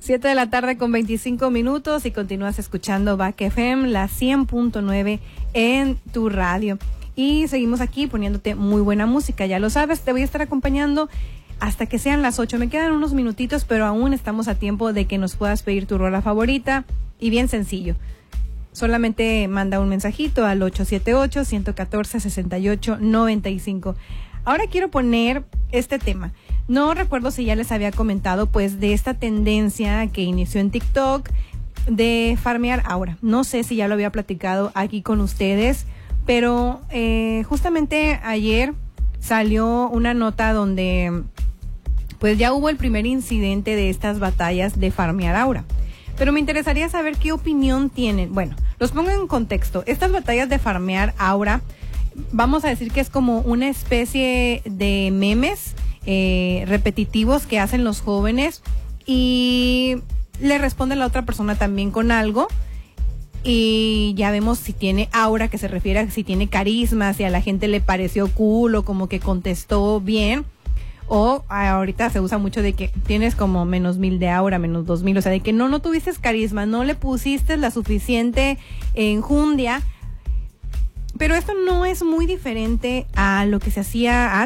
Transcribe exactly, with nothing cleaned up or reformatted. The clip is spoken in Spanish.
Siete de la tarde con veinticinco minutos y continúas escuchando Back F M, la cien punto nueve en tu radio. Y seguimos aquí poniéndote muy buena música, ya lo sabes, te voy a estar acompañando hasta que sean las ocho. Me quedan unos minutitos, pero aún estamos a tiempo de que nos puedas pedir tu rola favorita. Y bien sencillo, solamente manda un mensajito al ocho siete ocho, uno uno cuatro, seis ocho nueve cinco. Ahora quiero poner este tema. No recuerdo si ya les había comentado pues de esta tendencia que inició en TikTok de farmear aura. No sé si ya lo había platicado aquí con ustedes, pero eh, justamente ayer salió una nota donde pues ya hubo el primer incidente de estas batallas de farmear aura. Pero me interesaría saber qué opinión tienen. Bueno, los pongo en contexto. Estas batallas de farmear aura, vamos a decir que es como una especie de memes eh, repetitivos que hacen los jóvenes y le responde la otra persona también con algo y ya vemos si tiene aura, que se refiere a si tiene carisma, si a la gente le pareció cool o como que contestó bien. O ahorita se usa mucho de que tienes como menos mil de aura, menos dos mil, o sea, de que no, no tuviste carisma, no le pusiste la suficiente enjundia. Pero esto no es muy diferente a lo que se hacía antes.